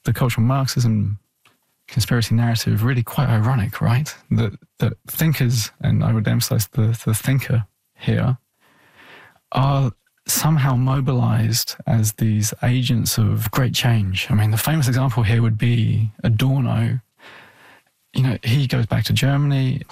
the cultural Marxism conspiracy narrative really quite ironic, right? That thinkers, and I would emphasize the thinker here, are somehow mobilized as these agents of great change. I mean, the famous example here would be Adorno. You know, he goes back to Germany.